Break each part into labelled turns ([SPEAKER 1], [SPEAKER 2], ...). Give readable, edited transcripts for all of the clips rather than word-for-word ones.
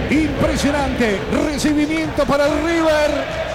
[SPEAKER 1] Impresionante recibimiento para el River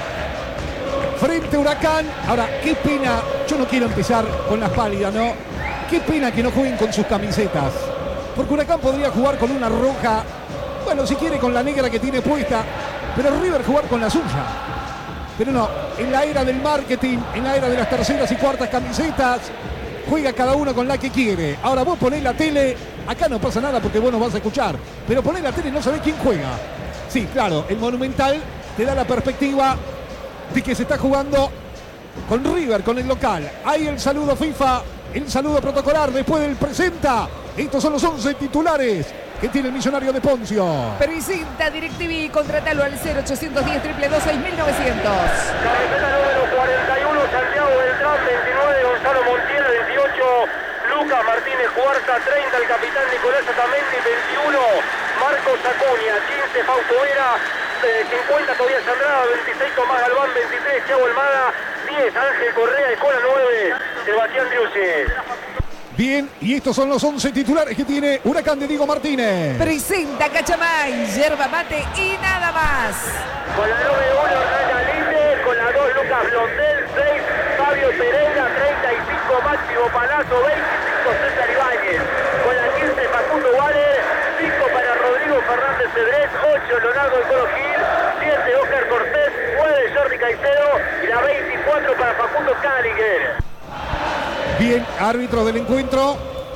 [SPEAKER 1] frente a Huracán. Ahora, qué pena, yo no quiero empezar con las pálidas, ¿no? Qué pena que no jueguen con sus camisetas, porque Huracán podría jugar con una roja, bueno, si quiere con la negra que tiene puesta, pero River jugar con la suya. Pero no, en la era del marketing, en la era de las terceras y cuartas camisetas, juega cada uno con la que quiere. Ahora vos ponés la tele, acá no pasa nada porque vos no vas a escuchar, pero ponés la tele y no sabés quién juega. Sí, claro, el Monumental te da la perspectiva de que se está jugando con River, con el local. Ahí el saludo FIFA, el saludo protocolar después del presenta. Estos son los 11 titulares que tiene el Millonario de Poncio.
[SPEAKER 2] Presenta DirecTV, contratalo al 0810 222 6900.
[SPEAKER 3] Camiseta número 41, Santiago Beltrán, 29, Gonzalo Montiel, 28, Lucas Martínez Cuarta, 30, el capitán Nicolás Otamendi, 21, Marcos Acuña, 15, Fausto Vera, 50, Tobias Andrada, 26, Tomás Galván, 23, Thiago Almada, 10, Ángel Correa y con la 9, Sebastián Driussi.
[SPEAKER 1] Bien, y estos son los 11 titulares que tiene Huracán de Diego Martínez.
[SPEAKER 2] Presenta Cachamay, yerba mate y nada más.
[SPEAKER 3] Con la 9-1, Hernán Linde, con la 2, Lucas Blondel, 6, Fabio Pereira, 35, Máximo Palazzo, 25, César Ibáñez. Con la 15, Facundo Waller, 5 para Rodrigo Fernández Cedrés, 8, Leonardo El Colo Gil, 7, Óscar Cortés, 9, Jordi Caicedo y la 24 para Facundo Cáliger.
[SPEAKER 1] Bien, árbitro del encuentro.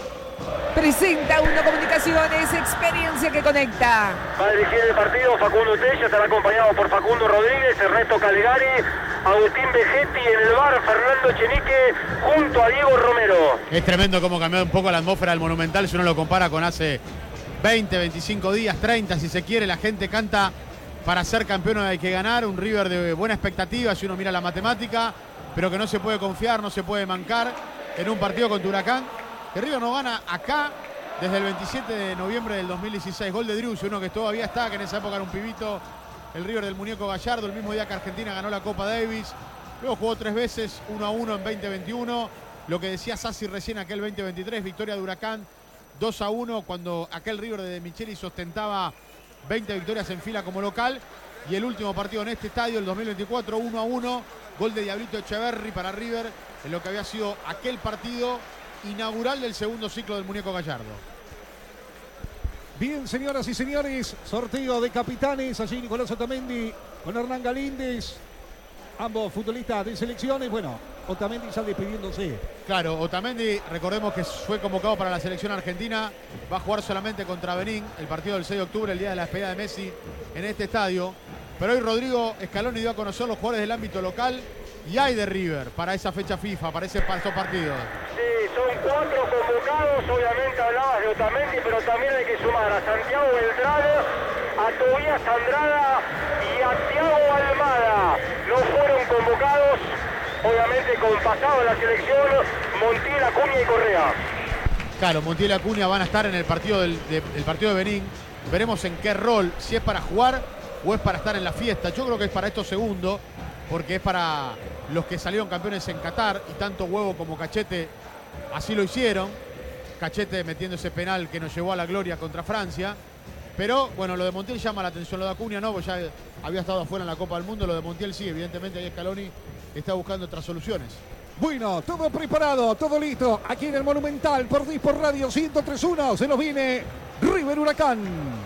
[SPEAKER 2] Presenta Uno Comunicaciones, experiencia que conecta.
[SPEAKER 3] Va a dirigir el partido Facundo Tella, estará acompañado por Facundo Rodríguez, Ernesto Calegari, Agustín Vegetti en el bar, Fernando Echenique junto a Diego Romero.
[SPEAKER 4] Es tremendo cómo cambió un poco la atmósfera del Monumental si uno lo compara con hace 20, 25 días, 30 si se quiere. La gente canta para ser campeón hay que ganar, un River de buena expectativa si uno mira la matemática, pero que no se puede confiar, no se puede mancar en un partido contra Huracán, que River no gana acá desde el 27 de noviembre del 2016. Gol de Driussi, uno que todavía está, que en esa época era un pibito, el River del Muñeco Gallardo, el mismo día que Argentina ganó la Copa Davis. Luego jugó 3 veces, 1-1 en 2021. Lo que decía Sassi recién, aquel 2023, victoria de Huracán 2-1, cuando aquel River de De Michelis ostentaba 20 victorias en fila como local. Y el último partido en este estadio, el 2024, 1-1, gol de Diablito Echeverri para River, en lo que había sido aquel partido inaugural del segundo ciclo del Muñeco Gallardo.
[SPEAKER 1] Bien, señoras y señores, sorteo de capitanes. Allí Nicolás Otamendi con Hernán Galíndez, ambos futbolistas de selecciones. Bueno, Otamendi ya despidiéndose.
[SPEAKER 4] Claro, Otamendi, recordemos que fue convocado para la selección argentina, va a jugar solamente contra Benín, el partido del 6 de octubre, el día de la despedida de Messi en este estadio. Pero hoy Rodrigo Scaloni dio a conocer los jugadores del ámbito local y hay de River para esa fecha FIFA, para esos partidos.
[SPEAKER 3] Sí, son 4 convocados, obviamente hablabas de Otamendi, pero también hay que sumar a Santiago Beltrán, a Tobias Andrada y a Thiago Almada. No fueron convocados, obviamente con pasado en la selección, Montiel, Acuña y Correa.
[SPEAKER 4] Claro, Montiel y Acuña van a estar en el partido del partido de Benín. Veremos en qué rol, si es para jugar o es para estar en la fiesta. Yo creo que es para esto segundo, porque es para los que salieron campeones en Qatar y tanto Huevo como Cachete así lo hicieron. Cachete metiendo ese penal que nos llevó a la gloria contra Francia. Pero bueno, lo de Montiel llama la atención, lo de Acuña no, pues ya había estado afuera en la Copa del Mundo. Lo de Montiel sí, evidentemente ahí Scaloni está buscando otras soluciones.
[SPEAKER 1] Bueno, todo preparado, todo listo. Aquí en el Monumental, por Dispor Radio 103.1. Se nos viene River Huracán.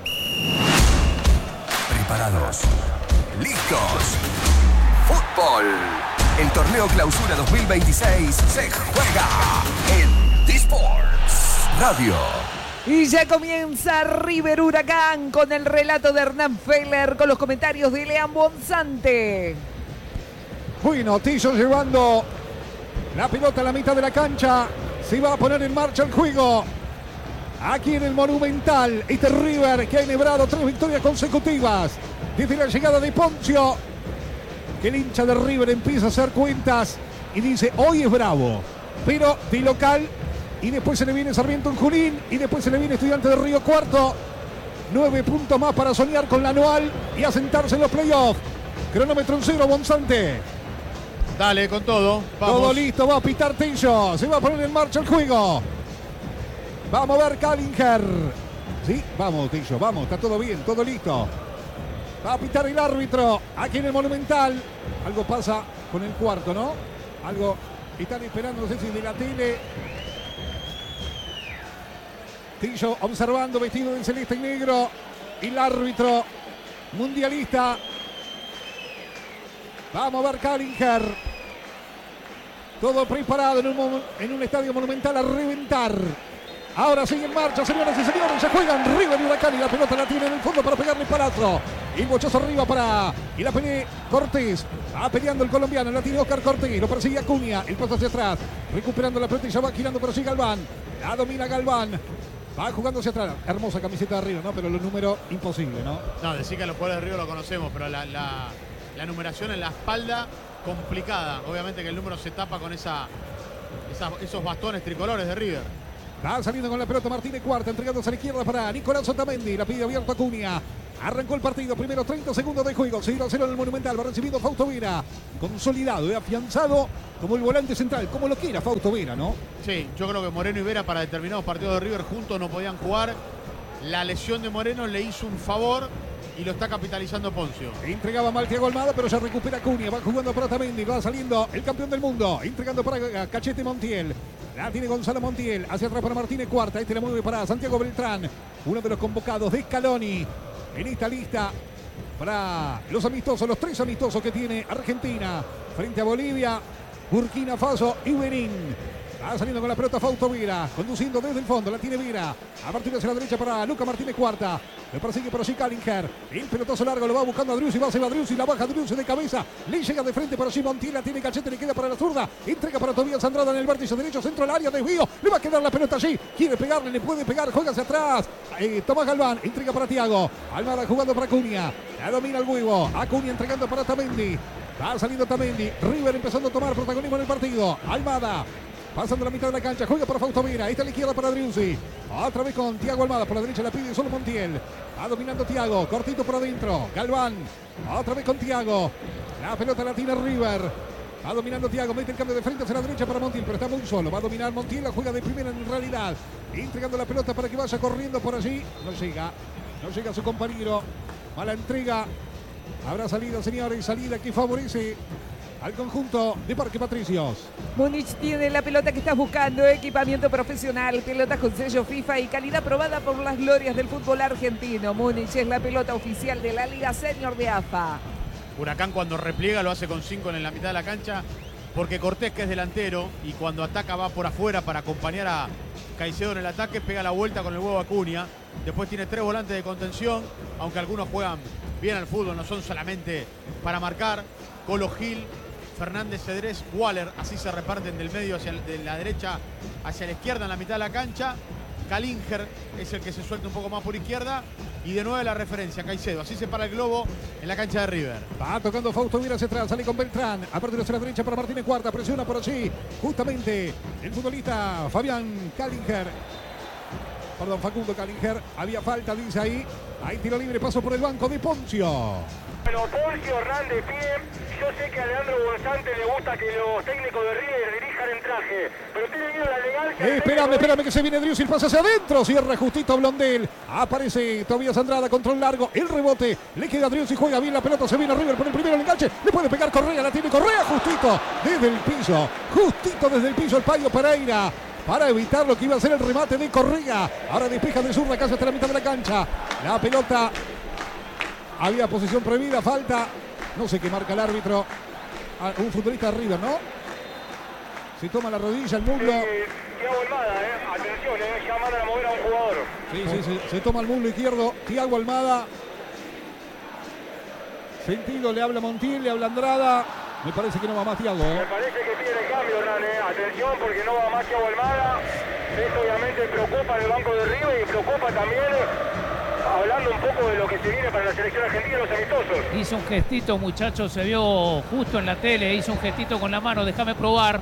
[SPEAKER 5] Preparados. Listos. Fútbol. El torneo Clausura 2026 se juega en Disports Radio.
[SPEAKER 2] Y ya comienza River Huracán con el relato de Hernán Feller, con los comentarios de Lean Bonzante.
[SPEAKER 1] Bueno, Tillo llevando la pelota a la mitad de la cancha. Se va a poner en marcha el juego. Aquí en el Monumental, este River que ha enhebrado 3 victorias consecutivas desde la llegada de Poncio. Que el hincha de River empieza a hacer cuentas y dice, hoy es bravo, pero de local. Y después se le viene Sarmiento en Junín y después se le viene Estudiantes de Río Cuarto. 9 puntos más para soñar con la anual y asentarse en los playoffs. Cronómetro en 0, Bonzante.
[SPEAKER 4] Dale, con todo. Vamos.
[SPEAKER 1] Todo listo, va a pitar Tillo. Se va a poner en marcha el juego. Va a mover Callinger. Sí, vamos, Tillo, vamos, está todo bien, todo listo. Va a pitar el árbitro aquí en el Monumental. Algo pasa con el cuarto, ¿no? Algo están esperando, no sé si de la tele. Tillo observando, vestido de celeste y negro. Y el árbitro mundialista. Vamos a ver Kallinger. Todo preparado en un estadio Monumental a reventar. Ahora sigue en marcha, señoras y señores. Se juegan River y Huracán y la pelota la tiene en el fondo para pegarle palazo. Y el bochazo arriba para... Y la pelea Cortés. Va peleando el colombiano. La tiene Oscar Cortés. Lo persigue Acuña. El paso hacia atrás. Recuperando la pelota y ya va girando, pero sigue Galván. La domina Galván. Va jugando hacia atrás. Hermosa camiseta de River, ¿no? Pero los números, imposible, ¿no?
[SPEAKER 4] No, decir que los jugadores de River lo conocemos, pero la numeración en la espalda, complicada. Obviamente que el número se tapa con esos bastones tricolores de River.
[SPEAKER 1] Va saliendo con la pelota Martínez Cuarta, entregándose a la izquierda para Nicolás Otamendi. La pide abierto Acuña. Arrancó el partido, primero 30 segundos de juego. 0-0 en el Monumental, va recibiendo Fausto Vera. Consolidado y afianzado como el volante central, como lo quiera Fausto Vera, ¿no?
[SPEAKER 4] Sí, yo creo que Moreno y Vera para determinados partidos de River juntos no podían jugar. La lesión de Moreno le hizo un favor y lo está capitalizando Poncio.
[SPEAKER 1] Entregaba mal Thiago Almada, pero ya recupera Acuña. Va jugando para Otamendi, va saliendo el campeón del mundo. Entregando para Cachete Montiel. La tiene Gonzalo Montiel, hacia atrás para Martínez Cuarta. Este la mueve para Santiago Beltrán, uno de los convocados de Scaloni en esta lista para los amistosos, los 3 amistosos que tiene Argentina frente a Bolivia, Burkina Faso y Benín. Va saliendo con la pelota Fausto Vera, conduciendo desde el fondo, la tiene Vera. A partir hacia la derecha para Luca Martínez Cuarta. Le persigue por allí Kallinger. El pelotazo largo lo va buscando a Driussi, va a Driussi, la baja Driussi de cabeza. Le llega de frente por allí Montiel, la tiene Cachete, le queda para la zurda. Entrega para Tobías Andrada en el vértice derecho, centro al área, desvío. Le va a quedar la pelota allí. Quiere pegarle, le puede pegar, juega hacia atrás. Tomás Galván, entrega para Thiago. Almada jugando para Acuña. La domina el huevo. Acuña entregando para Otamendi. Va saliendo Otamendi. River empezando a tomar protagonismo en el partido. Almada. Pasando la mitad de la cancha, juega para Fausto Vera. Esta a la izquierda para Driussi. Otra vez con Thiago Almada. Por la derecha la pide solo Montiel. Va dominando Thiago. Cortito por adentro. Galván. Otra vez con Thiago. La pelota la tiene River. Va dominando Thiago. Mete el cambio de frente hacia la derecha para Montiel. Pero está muy solo. Va a dominar Montiel. La juega de primera en realidad. Entregando la pelota para que vaya corriendo por allí. No llega. No llega su compañero. Mala entrega. Habrá salida, señores. Salida que favorece al conjunto de Parque Patricios.
[SPEAKER 2] Múnich tiene la pelota que estás buscando, equipamiento profesional, pelotas con sello FIFA y calidad probada por las glorias del fútbol argentino. Múnich es la pelota oficial de la Liga Senior de AFA.
[SPEAKER 4] Huracán cuando repliega lo hace con 5 en la mitad de la cancha, porque Cortés, que es delantero, y cuando ataca va por afuera para acompañar a Caicedo en el ataque, pega la vuelta con el huevo Acuña. Después tiene 3 volantes de contención, aunque algunos juegan bien al fútbol, no son solamente para marcar. Colo Gil, Fernández, Cedrés, Waller, así se reparten del medio de la derecha hacia la izquierda en la mitad de la cancha. Kallinger es el que se suelta un poco más por izquierda. Y de nuevo la referencia, Caicedo. Así se para el globo en la cancha de River.
[SPEAKER 1] Va tocando Fausto Vera hacia atrás, sale con Beltrán. A partir hacia la derecha para Martínez Cuarta. Presiona por allí justamente el futbolista Fabián Kallinger. Perdón, Facundo Kallinger. Había falta, dice ahí. Hay tiro libre, paso por el banco de Poncio.
[SPEAKER 3] Bueno, Poncio, Hernán de pie. Yo sé que a Leandro Bonzante le gusta que los técnicos de River dirijan en traje, pero tiene miedo la elegancia.
[SPEAKER 1] Espérame que se viene Driussi, el pase hacia adentro. Cierra justito Blondel. Aparece Tobías Andrada, control largo. El rebote. Le queda a Driussi, juega bien la pelota. Se viene a River por el primero en el enganche. Le puede pegar Correa, la tiene Correa justito desde el piso. Justito desde el piso el Payo Pereira, para evitar lo que iba a ser el remate de Correa. Ahora despeja de zurda casi hasta la mitad de la cancha. La pelota. Había posición prohibida, falta. No sé qué marca el árbitro. Un futbolista de River, ¿no? Se toma la rodilla, el muslo.
[SPEAKER 3] Thiago Almada, atención, ya mandan a mover a un jugador.
[SPEAKER 1] Sí, se toma el muslo izquierdo. Thiago Almada. Sentido, le habla Montiel, le habla Andrada. Me parece que no va más Thiago.
[SPEAKER 3] Me parece que pide el cambio, Hernán, atención, porque no va más Thiago Almada. Esto obviamente preocupa al banco de River y preocupa también, hablando un poco de lo que se viene para la selección argentina, los amistosos.
[SPEAKER 6] Hizo un gestito, muchachos, se vio justo en la tele, hizo un gestito con la mano, déjame probar.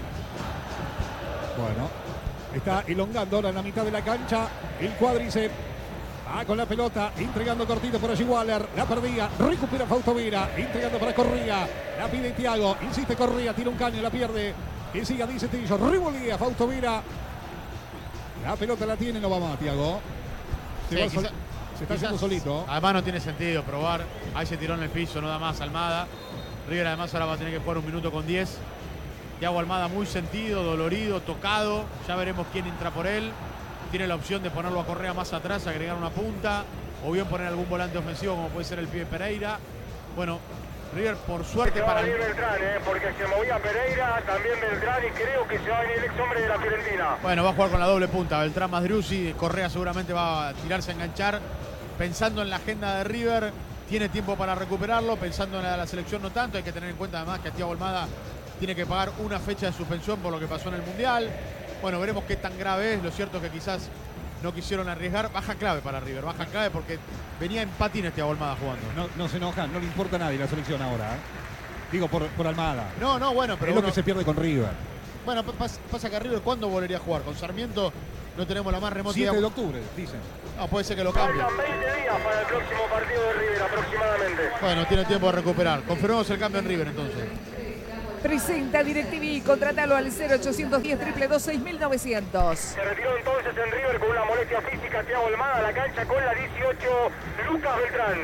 [SPEAKER 1] Bueno, está elongando ahora en la mitad de la cancha el cuádriceps. Va con la pelota, entregando cortito por allí Waller, la perdía, recupera Fausto Vera, entregando para Correa, la pide Thiago, insiste Correa, tira un caño, la pierde, que siga, dice Tillo, revolía Fausto Vera. La pelota la tiene, no va más Thiago. Se está haciendo solito.
[SPEAKER 4] Además no tiene sentido probar. Ahí se tiró en el piso, no da más Almada. River además ahora va a tener que jugar 1 minuto con 10. Thiago Almada muy sentido, dolorido, tocado. Ya veremos quién entra por él. Tiene la opción de ponerlo a Correa más atrás, agregar una punta. O bien poner algún volante ofensivo como puede ser el pibe Pereira. Bueno, River por suerte para
[SPEAKER 3] el Beltrán, porque se movía Pereira, también Beltrán, y creo que se va a venir el ex hombre de la Fiorentina.
[SPEAKER 4] Bueno, va a jugar con la doble punta, Beltrán más Driussi. Correa seguramente va a tirarse a enganchar. Pensando en la agenda de River, tiene tiempo para recuperarlo. Pensando en la selección no tanto, hay que tener en cuenta además que Thiago Almada tiene que pagar una fecha de suspensión por lo que pasó en el Mundial. Bueno, veremos qué tan grave es. Lo cierto es que quizás no quisieron arriesgar. Baja clave para River, baja clave porque venía en patines Thiago Almada jugando.
[SPEAKER 1] No se enoja, no le importa a nadie la selección ahora. Digo, por Almada.
[SPEAKER 4] No, bueno, pero
[SPEAKER 1] es lo que se pierde con River.
[SPEAKER 4] Bueno, pasa que a River, ¿cuándo volvería a jugar? Con Sarmiento no tenemos la más remota
[SPEAKER 1] 7 de octubre, dicen.
[SPEAKER 4] No, puede ser que lo cambie.
[SPEAKER 3] Faltan 20 días para el próximo partido de River aproximadamente.
[SPEAKER 4] Bueno, tiene tiempo de recuperar. Confirmamos el cambio en River entonces.
[SPEAKER 2] Presenta DirecTV, contrátalo al 0810 222 6900.
[SPEAKER 3] Se retiró entonces en River con una molestia física Thiago Almada a la cancha con la 18, Lucas Beltrán.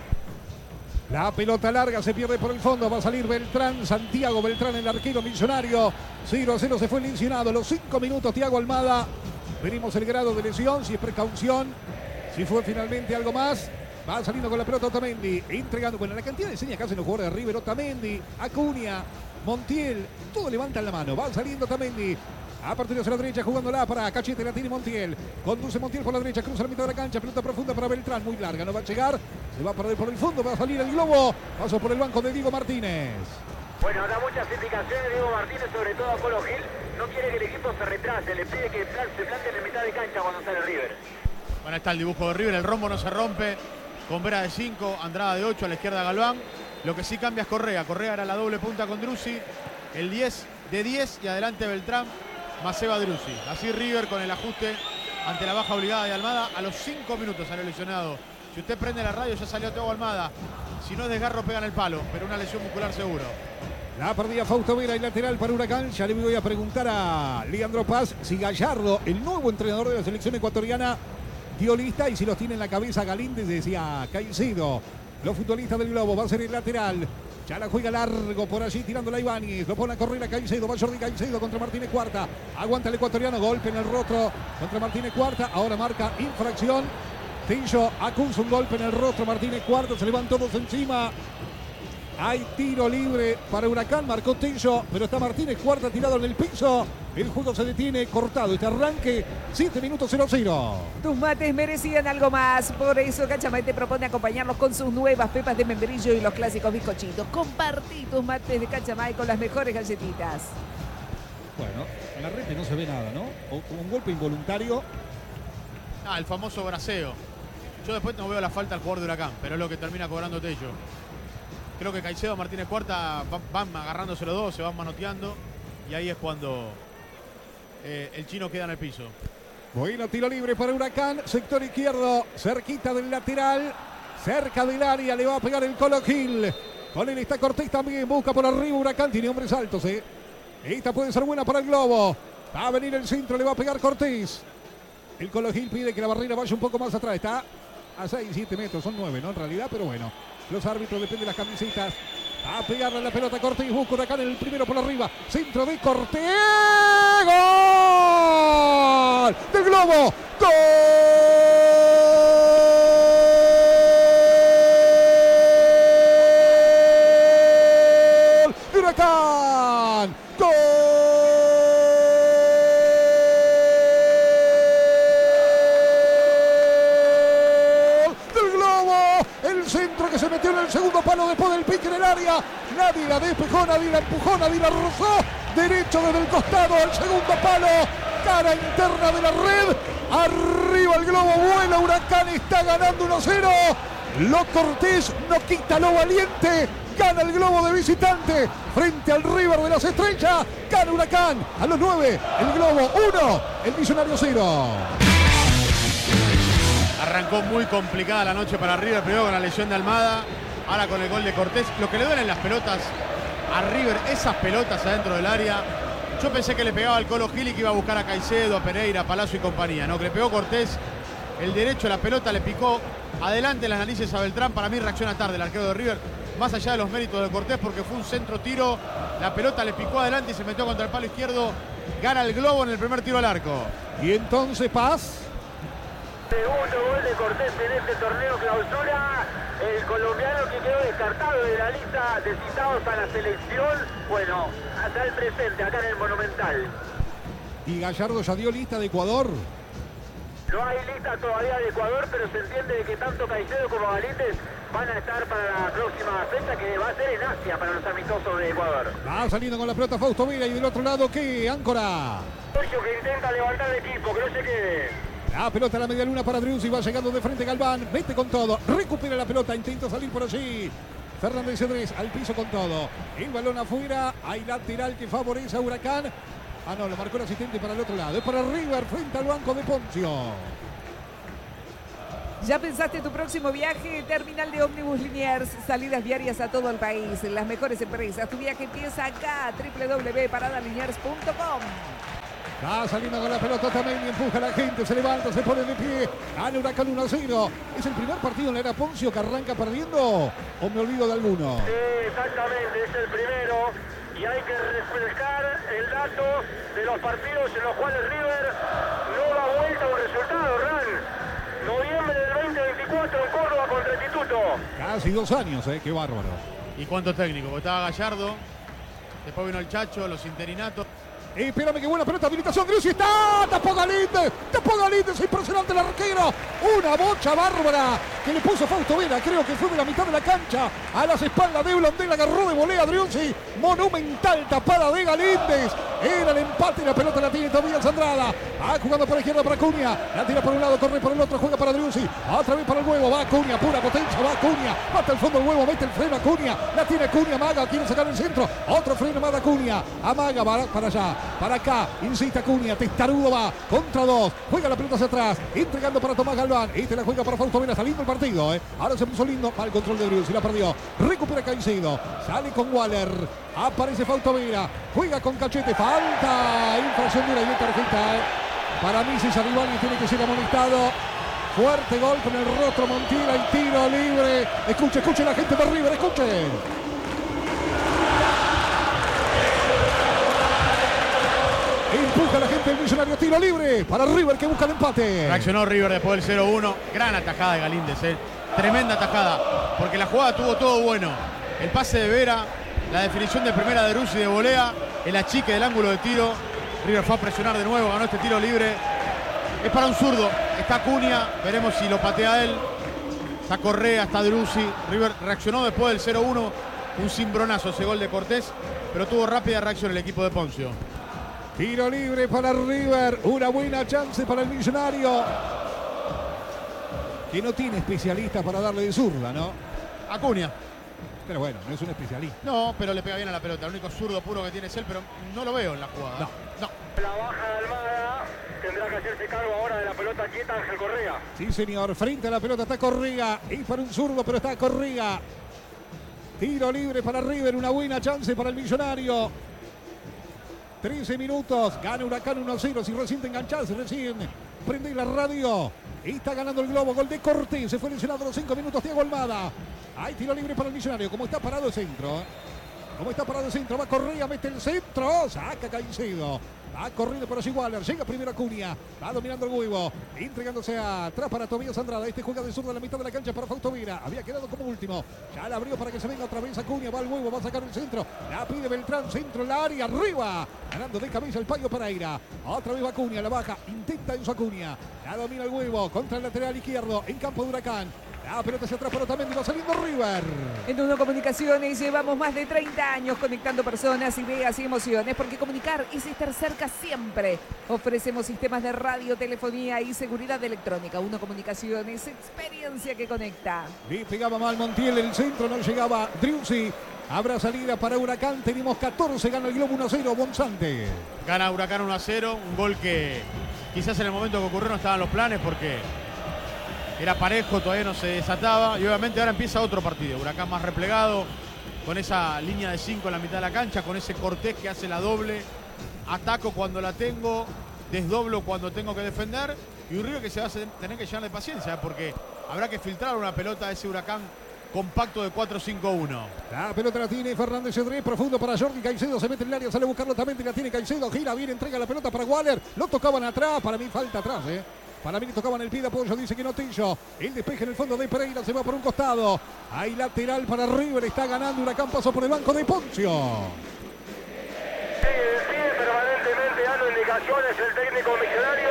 [SPEAKER 1] La pelota larga se pierde por el fondo, va a salir Beltrán, Santiago Beltrán, el arquero millonario. 0-0 se fue lesionado, los 5 minutos Thiago Almada. Veremos el grado de lesión, si es precaución, si fue finalmente algo más. Va saliendo con la pelota Otamendi, entregando, bueno, la cantidad de señas que hacen los jugadores de River, Otamendi, Acuña, Montiel, todo levantan la mano, va saliendo Otamendi. A partir hacia la derecha, jugándola para Cachete, la tiene Montiel. Conduce Montiel por la derecha, cruza la mitad de la cancha, pelota profunda para Beltrán, muy larga, no va a llegar. Se va a perder por el fondo, va a salir el globo. Paso por el banco de Diego Martínez.
[SPEAKER 3] Bueno, da muchas indicaciones Diego Martínez, sobre todo a Colo Gil. No quiere que el equipo se retrase, le pide que se plante en mitad de cancha cuando sale River.
[SPEAKER 4] Bueno, está el dibujo de River, el rombo no se rompe. Con Vera de 5, Andrada de 8, a la izquierda Galván. Lo que sí cambia es Correa. Correa era la doble punta con Driussi. El 10 de 10 y adelante Beltrán, más Seba Driussi. Así River con el ajuste ante la baja obligada de Almada. A los 5 minutos salió lesionado. Si usted prende la radio ya salió Thiago Almada. Si no es desgarro pega en el palo, pero una lesión muscular seguro.
[SPEAKER 1] La perdía Fausto Vera y lateral para Huracán. Ya le voy a preguntar a Leandro Paz si Gallardo, el nuevo entrenador de la selección ecuatoriana, dio lista, y si los tiene en la cabeza Galíndez, decía Caicedo. Los futbolistas del Globo, va a ser el lateral. Ya la juega largo por allí, tirándola a Ibáñez. Lo pone a correr a Caicedo. Va Jordi Caicedo contra Martínez Cuarta. Aguanta el ecuatoriano, golpe en el rostro contra Martínez Cuarta. Ahora marca infracción. Tincho acusa un golpe en el rostro. Martínez Cuarta, se le van todos encima. Hay tiro libre para Huracán, marcó Tincho, pero está Martínez Cuarta tirado en el piso. El juego se detiene, cortado este arranque, 7 minutos 0-0.
[SPEAKER 2] Tus mates merecían algo más, por eso Cachamay te propone acompañarlos con sus nuevas pepas de membrillo y los clásicos bizcochitos. Compartí tus mates de Cachamay con las mejores galletitas.
[SPEAKER 1] Bueno, en la red no se ve nada, ¿no? O un golpe involuntario.
[SPEAKER 4] El famoso braceo. Yo después no veo la falta al jugador de Huracán, pero es lo que termina cobrando Tello. Creo que Caicedo, Martínez Cuarta van agarrándose los dos, se van manoteando. Y ahí es cuando el chino queda en el piso.
[SPEAKER 1] Bueno, tiro libre para Huracán, sector izquierdo, cerquita del lateral, cerca del área, le va a pegar el Colo Gil. Con él está Cortés también, busca por arriba Huracán, tiene hombres altos, Esta puede ser buena para el Globo. Va a venir el centro, le va a pegar Cortés. El Colo Gil pide que la barrera vaya un poco más atrás, está a 6, 7 metros, son 9, ¿no? En realidad, pero bueno. Los árbitros dependen de las camisetas. A pegarle la pelota a Cortés. Busca Huracán en el primero por arriba. Centro de Cortés. ¡Gol! ¡Del Globo! ¡Gol! ¡De Huracán! ¡Gol! El centro que se metió en el segundo palo después del pique en el área. Nadie la despejó, nadie la empujó, nadie la rozó. Derecho desde el costado al segundo palo. Cara interna de la red. Arriba el Globo, vuela Huracán, está ganando 1-0. Lo Cortés no quita lo valiente. Gana el Globo de visitante frente al River de las Estrellas. Gana Huracán a los 9. El Globo 1, el Millonario 0.
[SPEAKER 4] Arrancó muy complicada la noche para River, primero con la lesión de Almada, ahora con el gol de Cortés. Lo que le duelen las pelotas a River, esas pelotas adentro del área. Yo pensé que le pegaba al Colo Gil y que iba a buscar a Caicedo, a Pereira, a Palacio y compañía. No, que le pegó Cortés el derecho, la pelota le picó adelante las narices a Beltrán. Para mí reacciona tarde el arquero de River, más allá de los méritos de Cortés, porque fue un centro tiro, la pelota le picó adelante y se metió contra el palo izquierdo. Gana el Globo en el primer tiro al arco.
[SPEAKER 1] Y entonces Paz.
[SPEAKER 3] Segundo gol de Cortés en este torneo clausura. El colombiano que quedó descartado de la lista de citados a la selección. Bueno, hasta el presente, acá en el Monumental.
[SPEAKER 1] Y Gallardo ya dio lista de Ecuador.
[SPEAKER 3] No hay lista todavía de Ecuador, pero se entiende de que tanto Caicedo como Galíndez van a estar para la próxima fecha, que va a ser en Asia para los amistosos de Ecuador.
[SPEAKER 1] Va saliendo con la pelota Fausto Vera y del otro lado, ¿qué? Áncora.
[SPEAKER 3] Sergio que intenta levantar el equipo, que no se quede.
[SPEAKER 1] La pelota a la media luna para Driussi, va llegando de frente Galván, mete con todo, recupera la pelota, intenta salir por allí. Fernández Cedrés al piso con todo. El balón afuera, hay lateral que favorece a Huracán. Ah, no, lo marcó el asistente para el otro lado. Es para River frente al banco de Poncio.
[SPEAKER 2] ¿Ya pensaste tu próximo viaje? Terminal de ómnibus Liniers, salidas diarias a todo el país, las mejores empresas. Tu viaje empieza acá, www.paradaliniers.com.
[SPEAKER 1] Va saliendo con la pelota también y empuja a la gente, se levanta, se pone de pie. Gana Huracán 1-0. ¿Es el primer partido en la era Poncio que arranca perdiendo o me olvido de alguno?
[SPEAKER 3] Sí, exactamente, es el primero. Y hay que refrescar el dato de los partidos en los cuales River no da vuelta a un resultado, Ran. Noviembre del 2024 en Córdoba contra el Instituto.
[SPEAKER 1] Casi 2 años, qué bárbaro.
[SPEAKER 4] ¿Y cuántos técnicos? Porque estaba Gallardo, después vino el Chacho, los interinatos.
[SPEAKER 1] Espérame, qué buena pelota, habilitación, Driussi está, tapó Galíndez, es impresionante el arquero, una bocha bárbara que le puso Fausto Vera, creo que fue de la mitad de la cancha, a las espaldas de Blondel, agarró de volea Driussi, monumental tapada de Galíndez, era el empate y la pelota la tiene todavía Andrada, va jugando por la izquierda para Acuña, la tira por un lado, corre por el otro, juega para Driussi, otra vez para el huevo, va Acuña, pura potencia, va Acuña, hasta el fondo el huevo, mete el freno Acuña, la tiene Acuña, amaga, quiere sacar el centro, otro freno más de Acuña, amaga, va para allá, para acá, insiste Acuña, testarudo va, contra 2, juega la pelota hacia atrás, entregando para Tomás Galván, la juega para Fausto Vera, saliendo el partido, ahora se puso lindo, mal control de Driussi, la perdió, recupera Caicedo, sale con Waller, aparece Fausto Vera, juega con Cachete, falta, infracción dura y de tarjeta, para mí César Ibáñez tiene que ser amonestado. Fuerte gol con el rostro Montiel, el tiro libre, escuche la gente de River, escuchen. Empuja la gente del Millonario, tiro libre para River que busca el empate.
[SPEAKER 4] Reaccionó River después del 0-1. Gran atajada de Galíndez, tremenda atajada, porque la jugada tuvo todo bueno. El pase de Vera, la definición de primera de Driussi de volea, el achique del ángulo de tiro. River fue a presionar de nuevo, ganó este tiro libre. Es para un zurdo, está Acuña, veremos si lo patea él. Está Correa, está Driussi. River reaccionó después del 0-1, un cimbronazo ese gol de Cortés, pero tuvo rápida reacción el equipo de Poncio.
[SPEAKER 1] Tiro libre para River, una buena chance para el Millonario, que no tiene especialista para darle de zurda, ¿no?
[SPEAKER 4] Acuña.
[SPEAKER 1] Pero bueno, no es un especialista.
[SPEAKER 4] No, pero le pega bien a la pelota. El único zurdo puro que tiene es él, pero no lo veo en la jugada.
[SPEAKER 1] No.
[SPEAKER 3] La baja de Almada, tendrá que hacerse cargo ahora de la pelota quieta Ángel Correa.
[SPEAKER 1] Sí, señor, frente a la pelota está Correa, y para un zurdo, pero está Correa. Tiro libre para River, una buena chance para el Millonario. 13 minutos, gana Huracán 1-0, si recién te enganchás, recién prende la radio. Está ganando el Globo, gol de Cortés, se fue lesionado a los 5 minutos Thiago Almada. Hay tiro libre para el Millonario, como está parado el centro. Va Correa, mete el centro, saca Caicedo. Va corriendo por allí Waller, llega primero Acuña, va dominando el huevo, entregándose atrás para Tobías Andrada. Juega de zurda a la mitad de la cancha para Fausto Vera, había quedado como último, ya la abrió para que se venga otra vez Acuña, va al huevo, va a sacar el centro, la pide Beltrán, centro en la área, arriba, ganando de cabeza el Payo Pereira, otra vez Acuña, la baja, intenta Enzo Acuña, la domina el huevo, contra el lateral izquierdo, en campo de Huracán. La pelota hacia atrás para Otamendi, va saliendo River.
[SPEAKER 2] En Uno Comunicaciones llevamos más de 30 años conectando personas, ideas y emociones, porque comunicar es estar cerca siempre. Ofrecemos sistemas de radio, telefonía y seguridad electrónica. Uno Comunicaciones, experiencia que conecta.
[SPEAKER 1] Le pegaba mal Montiel, el centro no llegaba Driussi. Habrá salida para Huracán, tenemos 14, gana el Globo 1-0, Bonzante.
[SPEAKER 4] Gana Huracán 1-0, un gol que quizás en el momento que ocurrió no estaban los planes porque era parejo, todavía no se desataba y obviamente ahora empieza otro partido. Huracán más replegado, con esa línea de 5 en la mitad de la cancha, con ese Cortés que hace la doble. Ataco cuando la tengo, desdoblo cuando tengo que defender Y un River que se va a tener que llenar de paciencia, porque habrá que filtrar una pelota de ese Huracán compacto de 4-5-1.
[SPEAKER 1] La pelota la tiene Fernández Cedrés, profundo para Jordi Caicedo, se mete en el área, sale a buscarlo también, la tiene Caicedo, gira bien, entrega la pelota para Waller, lo tocaban atrás, para mí falta atrás, Para mí le tocaban el pie de apoyo, dice que no Tillo. El despeje en el fondo de Pereira, se va por un costado. Hay lateral para River, está ganando Huracán, pasó por el banco de Poncio.
[SPEAKER 3] Sigue permanentemente dando indicaciones el técnico millonario.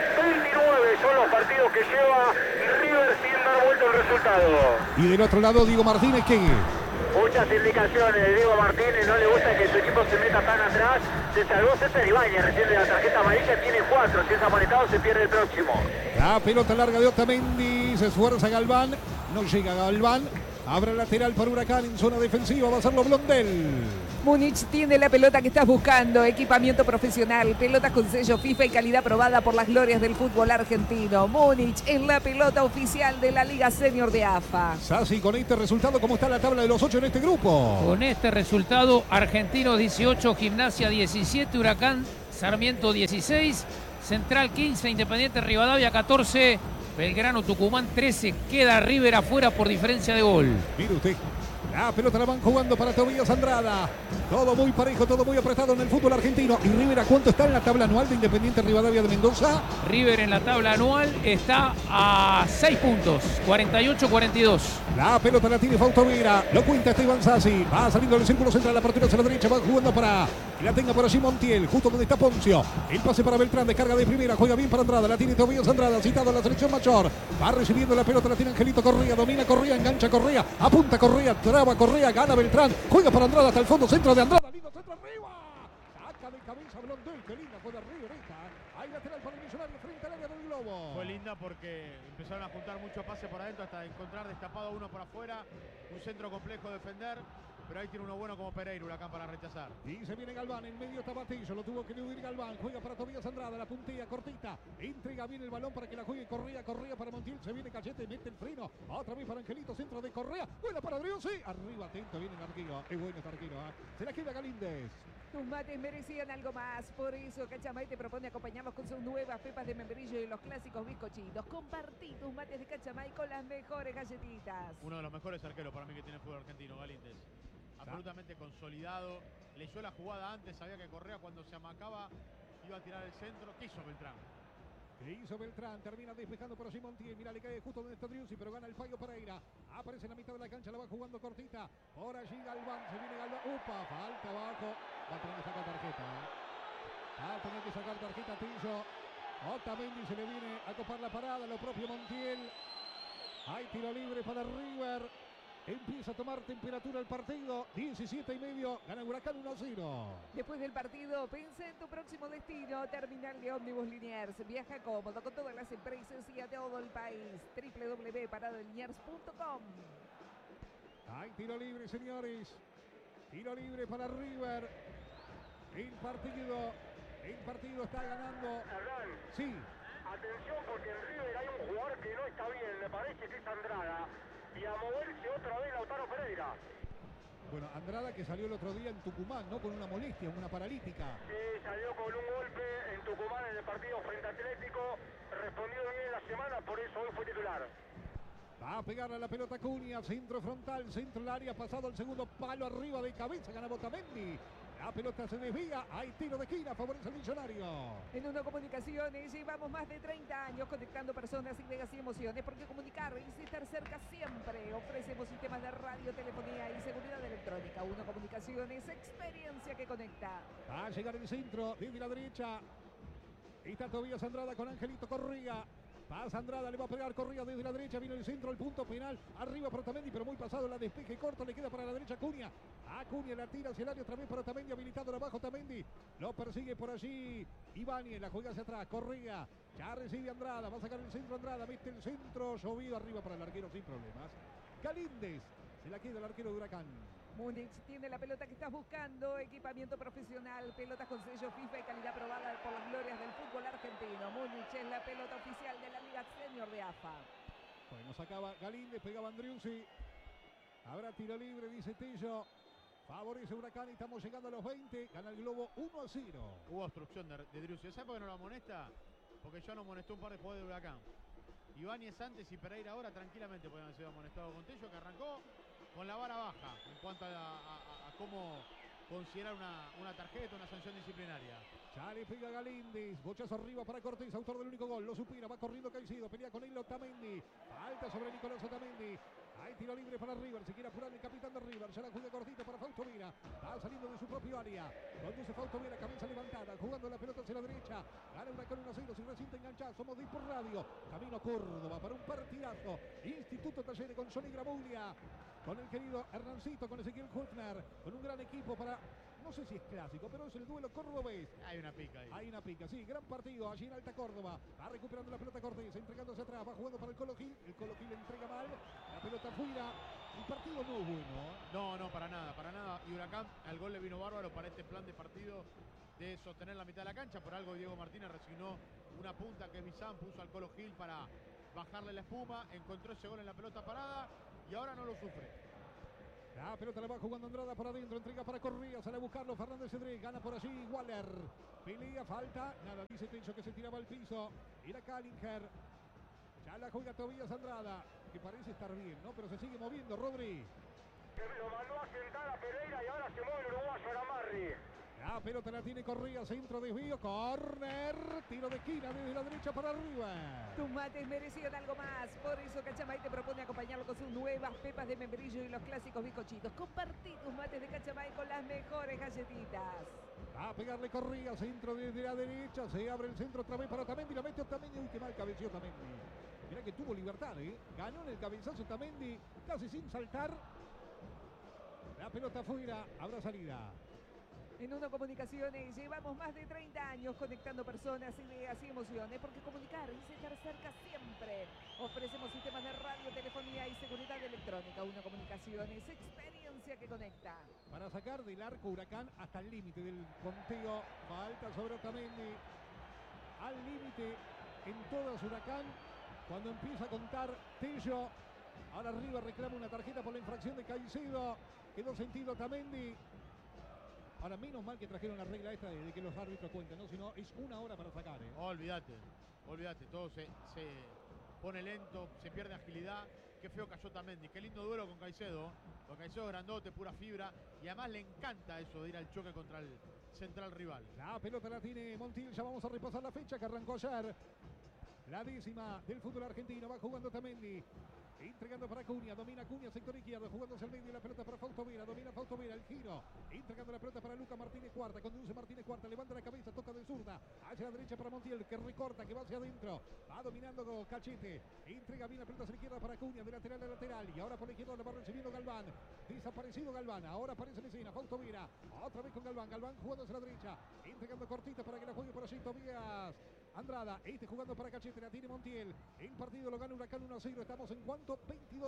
[SPEAKER 3] 29 son los partidos que lleva River sin dar vuelta el resultado.
[SPEAKER 1] Y del otro lado, Diego Martínez, que
[SPEAKER 3] Muchas indicaciones de Diego Martínez, no le gusta que su equipo se meta tan atrás. Se salvó César Ibáñez recién de la tarjeta amarilla, tiene 4. Si es amonestado se pierde el próximo.
[SPEAKER 1] la pelota larga de Otamendi, se esfuerza Galván, no llega Galván. Habrá lateral para Huracán en zona defensiva, va a hacerlo Blondel.
[SPEAKER 2] Múnich tiene la pelota que estás buscando, equipamiento profesional, pelotas con sello FIFA y calidad probada por las glorias del fútbol argentino. Múnich es la pelota oficial de la Liga Senior de AFA.
[SPEAKER 1] Sassi, con este resultado, ¿cómo está la tabla de los 8 en este grupo?
[SPEAKER 6] Con este resultado, Argentinos 18, Gimnasia 17, Huracán Sarmiento 16, Central 15, Independiente Rivadavia 14, Belgrano Tucumán 13, queda River afuera por diferencia de gol.
[SPEAKER 1] Mire usted, la pelota la van jugando para Tobías Andrada. Todo muy parejo, todo muy apretado en el fútbol argentino. ¿Y River a cuánto está en la tabla anual de Independiente Rivadavia de Mendoza?
[SPEAKER 6] River en la tabla anual está a 6 puntos, 48-42.
[SPEAKER 1] La pelota la tiene Fausto Vera, lo cuenta Esteban Sassi. Va saliendo del círculo central, la apertura hacia la derecha, va jugando para que la tenga por allí Montiel, justo donde está Poncio. El pase para Beltrán, descarga de primera, juega bien para Andrada, la tiene Tobías Andrada, citado a la selección mayor. Va recibiendo la pelota, la tiene Angelito Correa, domina Correa, engancha Correa, apunta Correa, traba Correa, gana Beltrán, juega para Andrada hasta el fondo, centro de Andrada, lindo centro arriba. Saca de cabeza Blondel, qué linda fue de River esta. Hay lateral para el Millonario frente al área del globo.
[SPEAKER 4] Fue linda porque empezaron a juntar mucho pase por adentro hasta encontrar destapado uno por afuera. Un centro complejo de defender. Pero ahí tiene uno bueno como Pereira, Huracán para rechazar.
[SPEAKER 1] Y se viene Galván, en medio está Batillo, lo tuvo que eludir Galván, juega para Tobías Andrada, la puntilla cortita, entrega bien el balón para que la juegue Correa para Montiel, se viene Cachete, mete el freno, otra vez para Angelito, centro de Correa, buena para Adrián, sí, arriba, atento, viene el arquero, es bueno este arquero, se la queda Galíndez.
[SPEAKER 2] Tus mates merecían algo más, por eso Cachamay te propone acompañarlos con sus nuevas pepas de membrillo y los clásicos bizcochitos. Compartí tus mates de Cachamay con las mejores galletitas.
[SPEAKER 4] Uno de los mejores arqueros para mí que tiene el fútbol argentino, Galíndez. Absolutamente consolidado, leyó la jugada antes, sabía que Correa cuando se amacaba iba a tirar el centro. ¿Qué hizo Beltrán?
[SPEAKER 1] ¿Qué hizo Beltrán? Termina despejando por allí Montiel. Mira, le cae justo donde está Driussi, pero gana el fallo Pereira. Aparece en la mitad de la cancha, la va jugando cortita. Por allí Galván, se viene Galván. ¡Upa! Falta abajo. Va a tener que sacar tarjeta. Va a tener que sacar tarjeta Tillo. Otamendi se le viene a copar la parada, lo propio Montiel. Hay tiro libre para River. Empieza a tomar temperatura el partido. 17:30. Gana Huracán 1-0.
[SPEAKER 2] Después del partido, pensé en tu próximo destino. Terminal de ómnibus Liniers. Viaja cómodo con todas las empresas y a todo el país. www.paradeliniers.com.
[SPEAKER 1] Hay tiro libre, señores. Tiro libre para River. El partido está ganando.
[SPEAKER 3] Hernán,
[SPEAKER 1] Sí.
[SPEAKER 3] atención porque en River hay un jugador que no está bien, me parece que es Andrada. Y a moverse otra vez Lautaro Pereira.
[SPEAKER 1] Bueno, Andrada que salió el otro día en Tucumán, ¿no? Con una molestia, una paralítica.
[SPEAKER 3] Sí, salió con un golpe en Tucumán en el partido frente a Atlético. Respondió bien la semana, por eso hoy fue titular.
[SPEAKER 1] Va a pegarle a la pelota Cunha, centro frontal, centro del área, pasado el segundo palo arriba de cabeza, gana Otamendi. La pelota se desvía, hay tiro de esquina, favorece al Millonario.
[SPEAKER 2] En Uno Comunicaciones llevamos más de 30 años conectando personas, ideas y emociones, porque comunicar es estar cerca siempre. Ofrecemos sistemas de radio, telefonía y seguridad electrónica. Uno Comunicaciones, experiencia que conecta.
[SPEAKER 1] Va a llegar el centro, desde la derecha. Está Tobías Andrada con Angelito Correa. Pasa Andrada, le va a pegar Correa desde la derecha, viene el centro, el punto penal, arriba para Otamendi, pero muy pasado, la despeje corto, le queda para la derecha Cunha. Cunha la tira hacia el área otra vez para Otamendi, habilitado abajo Otamendi, lo persigue por allí Ibáñez, la juega hacia atrás, Correa, ya recibe Andrada, va a sacar el centro Andrada, mete el centro, llovido arriba para el arquero sin problemas. Galíndez, se la queda el arquero de Huracán.
[SPEAKER 2] Múnich tiene la pelota que estás buscando, equipamiento profesional, pelotas con sello FIFA y calidad probada por las glorias del fútbol argentino. Múnich es la pelota oficial de la Liga Senior de AFA.
[SPEAKER 1] Bueno, sacaba Galíndez, pegaba Andriuzzi. Habrá tiro libre, dice Tillo. Favorece Huracán y estamos llegando a los 20. Gana el Globo 1-0.
[SPEAKER 4] Hubo obstrucción de Driussi. ¿Sabe por qué no lo amonesta? porque ya nos amonestó un par de jugadores de Huracán. Ibáñez antes y Pereira ahora tranquilamente podían haber sido amonestados con Tello, que arrancó con la vara baja en cuanto a cómo considerar una tarjeta, una sanción disciplinaria.
[SPEAKER 1] Ya le pega Galíndez, bochazo arriba para Cortés, autor del único gol, lo supera, va corriendo Caicedo, pelea con él Otamendi, falta sobre Nicolás Otamendi. Hay tiro libre para River, se quiere apurar el capitán de River, ya la juega cortito para Fausto Vera, va saliendo de su propio área, conduce Fausto Vera, cabeza levantada, jugando la pelota hacia la derecha, gana Huracán 1-0, sin recinto enganchado, somos de por radio, camino Córdoba para un partidazo, Instituto Talleres con Johnny Gramuglia, con el querido Hernancito, con Ezequiel Hüttner, con un gran equipo para, no sé si es clásico, pero es el duelo cordobés.
[SPEAKER 4] Hay una pica ahí.
[SPEAKER 1] Hay una pica, sí, gran partido allí en Alta Córdoba. Va recuperando la pelota Cortés, entregándose atrás, va jugando para el Colo Gil. El Colo Gil le entrega mal, la pelota fuera. El partido no es bueno.
[SPEAKER 4] No, para nada. Y Huracán, al gol le vino bárbaro para este plan de partido de sostener la mitad de la cancha. Por algo Diego Martínez resignó una punta que Bizán puso al Colo Gil para bajarle la espuma. Encontró ese gol en la pelota parada y ahora no lo sufre.
[SPEAKER 1] La pelota la va jugando Andrada por adentro, entrega para Correa, sale a buscarlo Fernández Cedré, gana por allí Waller, pelea, falta, nada, dice Tello que se tiraba al piso, era Kallinger, ya la juega Tobías Andrada, que parece estar bien, ¿no? Pero se sigue moviendo, Rodri.
[SPEAKER 3] Lo mandó a sentar a Pereira y ahora se mueve el uruguayo Aramarri.
[SPEAKER 1] La pelota la tiene Correa, centro, desvío, córner, tiro de esquina desde la derecha para arriba.
[SPEAKER 2] Tus mates merecían algo más, por eso Cachamay te propone acompañarlo con sus nuevas pepas de membrillo y los clásicos bizcochitos. Compartí tus mates de Cachamay con las mejores galletitas.
[SPEAKER 1] Va a pegarle Correa, centro desde la derecha, se abre el centro otra vez para Otamendi, la mete Otamendi, uy, qué mal cabeció Otamendi. Mirá que tuvo libertad, ganó en el cabezazo Otamendi, casi sin saltar. La pelota afuera, habrá salida.
[SPEAKER 2] En Uno Comunicaciones llevamos más de 30 años conectando personas, ideas y emociones, porque comunicar es estar cerca siempre. Ofrecemos sistemas de radio, telefonía y seguridad electrónica. Uno Comunicaciones, experiencia que conecta.
[SPEAKER 1] Para sacar del arco Huracán hasta el límite del conteo, falta sobre Otamendi. Al límite en todas Huracán, cuando empieza a contar Tello. Ahora arriba reclama una tarjeta por la infracción de Caicedo. Quedó sentido Otamendi. Ahora, menos mal que trajeron la regla esta de que los árbitros cuenten, ¿no? Si no, es una hora para sacar,
[SPEAKER 4] Olvídate, todo se pone lento, se pierde agilidad. Qué feo cayó Otamendi, qué lindo duelo con Caicedo. Con Caicedo grandote, pura fibra. Y además le encanta eso de ir al choque contra el central rival.
[SPEAKER 1] La pelota la tiene Montiel, ya vamos a repasar la fecha que arrancó ayer. La 10ª del fútbol argentino, va jugando Otamendi. Entregando para Acuña, domina Acuña, sector izquierdo, jugándose al medio, la pelota para Fausto Vera, domina Fausto Vera, el giro, entregando la pelota para Lucas Martínez Cuarta, conduce Martínez Cuarta, levanta la cabeza, toca de zurda, hacia la derecha para Montiel, que recorta, que va hacia adentro, va dominando Cachete, entrega bien la pelota hacia la izquierda para Acuña, de lateral a lateral, y ahora por la izquierda la va recibiendo Galván, desaparecido Galván, ahora aparece en escena, Fausto Vera, otra vez con Galván jugando hacia la derecha, entregando cortita para que la juegue por allí Tobías Andrada, jugando para Cachete, la tiene Montiel, el partido lo gana Huracán 1-0, estamos en cuanto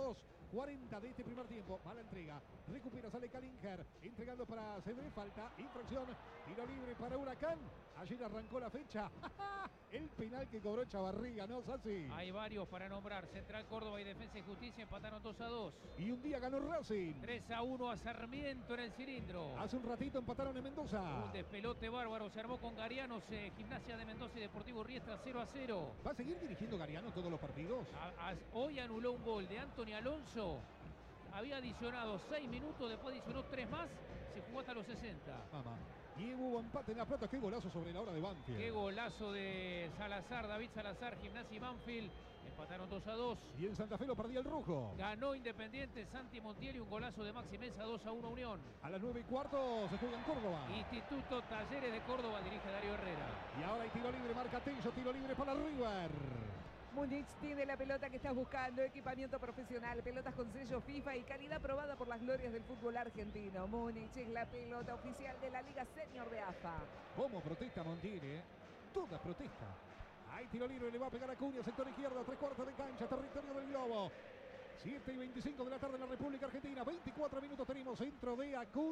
[SPEAKER 1] 22-40 de este primer tiempo. Mala entrega. Recupera, sale Kallinger. Entregando para Cedré. Falta. Infracción. Tiro libre para Huracán. Ayer arrancó la fecha. El penal que cobró Chavarría, ¿no, Sassi?
[SPEAKER 6] Hay varios para nombrar. Central Córdoba y Defensa y Justicia empataron 2-2.
[SPEAKER 1] Y un día ganó Racing.
[SPEAKER 6] 3-1 a Sarmiento en el cilindro.
[SPEAKER 1] Hace un ratito empataron en Mendoza.
[SPEAKER 6] Un despelote bárbaro. Se armó con Garianos. Gimnasia de Mendoza y Deportivo Riestra 0-0.
[SPEAKER 1] ¿Va a seguir dirigiendo Gariano todos los partidos?
[SPEAKER 6] Hoy anuló un gol de Anthony Alonso. Había adicionado 6 minutos, después adicionó 3 más. Se jugó hasta los 60.
[SPEAKER 1] Mamá. Y hubo empate en La Plata. Qué golazo sobre la hora de Banfield.
[SPEAKER 6] Qué golazo de Salazar, David Salazar, Gimnasia y Banfield. Empataron 2-2.
[SPEAKER 1] Y en Santa Fe lo perdía el rojo.
[SPEAKER 6] Ganó Independiente, Santi Montiel y un golazo de Maxi Mesa, 2-1 Unión.
[SPEAKER 1] A las 9:15 se juega en Córdoba.
[SPEAKER 6] Instituto Talleres de Córdoba, dirige Darío Herrera.
[SPEAKER 1] Y ahora hay tiro libre, marca Tello, tiro libre para River.
[SPEAKER 2] Múnich tiene la pelota que estás buscando, equipamiento profesional, pelotas con sello FIFA y calidad probada por las glorias del fútbol argentino. Múnich es la pelota oficial de la Liga Senior de AFA.
[SPEAKER 1] ¿Cómo protesta Montiel, Toda protesta. Hay tiro libre, le va a pegar a Acuña, sector izquierdo, 3/4 de cancha, territorio del globo. 7:25 de la tarde en la República Argentina. 24 minutos tenemos, centro de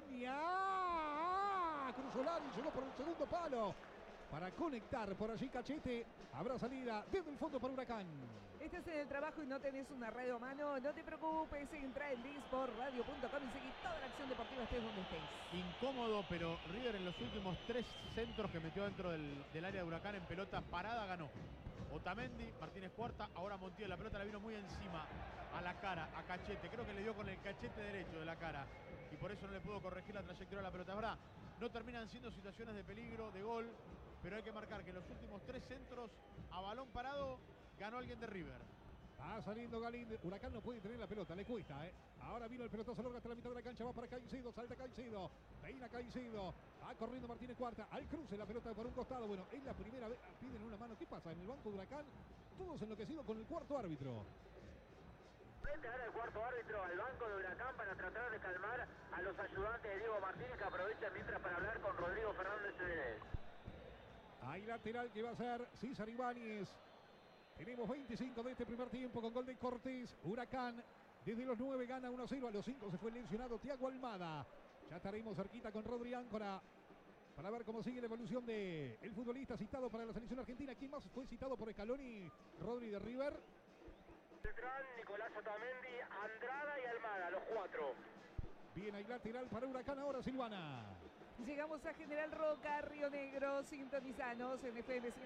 [SPEAKER 1] Acuña. Cruzó Lari, llegó por el segundo palo. Para conectar por allí Cachete, habrá salida desde el fondo para Huracán.
[SPEAKER 2] ¿Estás en el trabajo y no tenés una radio a mano? No te preocupes, entra en disportradio.com y seguí toda la acción deportiva estés donde estés.
[SPEAKER 4] Incómodo, pero River en los últimos 3 centros que metió dentro del área de Huracán en pelota parada ganó. Otamendi, Martínez Cuarta, ahora Montiel. La pelota le vino muy encima a la cara, a Cachete. Creo que le dio con el cachete derecho de la cara y por eso no le pudo corregir la trayectoria de la pelota. Es verdad, no terminan siendo situaciones de peligro, de gol, pero hay que marcar que en los últimos 3 centros a balón parado ganó alguien de River.
[SPEAKER 1] Va saliendo Galíndez. Huracán no puede tener la pelota, le cuesta, ¿eh? Ahora vino el pelotazo largo hasta la mitad de la cancha. Va para Caicedo, salta Caicedo. Peina Caicedo. Va corriendo Martínez Cuarta. Al cruce la pelota por un costado. Bueno, es la primera vez. Piden una mano. ¿Qué pasa? En el banco de Huracán, todos enloquecidos con el cuarto árbitro.
[SPEAKER 3] Frente ahora el cuarto árbitro al banco de Huracán para tratar de calmar a los ayudantes de Diego Martínez, que aprovechan mientras para hablar con Rodrigo Fernández Cedeles.
[SPEAKER 1] Hay lateral que va a ser César Ibáñez. Tenemos 25 de este primer tiempo con gol de Cortés. Huracán desde los 9 gana 1-0. A los 5 se fue lesionado Thiago Almada. Ya estaremos cerquita con Rodri Áncora para ver cómo sigue la evolución de el futbolista citado para la selección argentina. ¿Quién más fue citado por Scaloni? Rodri de River.
[SPEAKER 3] Beltrán, Nicolás Otamendi, Andrada y Almada, los 4.
[SPEAKER 1] Bien, hay lateral para Huracán ahora, Silvana.
[SPEAKER 2] Llegamos a General Roca, Río Negro, sintonizanos en FM